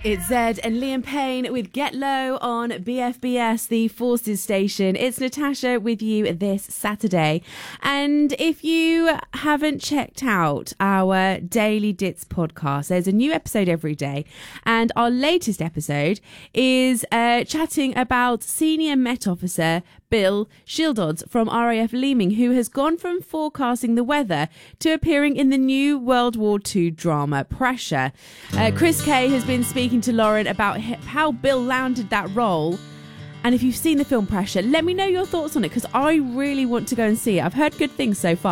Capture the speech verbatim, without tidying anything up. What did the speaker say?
It's Zed and Liam Payne with Get Low on B F B S, the Forces station. It's Natasha with you this Saturday. And if you haven't checked out our Daily Dits podcast, there's a new episode every day. And our latest episode is uh, chatting about Senior Met Officer Bill Shildodds from R A F Leeming, who has gone from forecasting the weather to appearing in the new World War Two drama Pressure. Uh, Chris Kay has been speaking to Lauren about how Bill landed that role. And if you've seen the film Pressure, let me know your thoughts on it, because I really want to go and see it. I've heard good things so far.